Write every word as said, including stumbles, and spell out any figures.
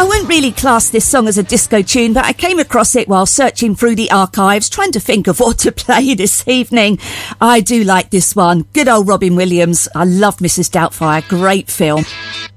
I wouldn't really class this song as a disco tune, but I came across it while searching through the archives, trying to think of what to play this evening. I do like this one. Good old Robin Williams. I love Missus Doubtfire. Great film.